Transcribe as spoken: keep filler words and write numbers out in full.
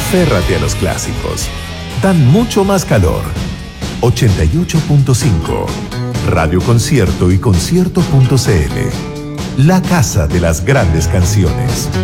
Aférrate a los clásicos. Dan mucho más calor. ochenta y ocho punto cinco. Radio Concierto y concierto punto c l. La casa de las grandes canciones.